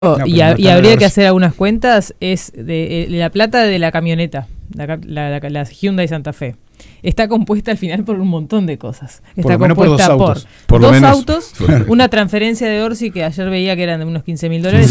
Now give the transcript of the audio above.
No, y habría que hacer algunas cuentas, es de la plata de la camioneta, la Hyundai Santa Fe. Está compuesta al final por un montón de cosas. Está compuesta por dos autos, una transferencia de Orsi que ayer veía que eran de unos $15.000.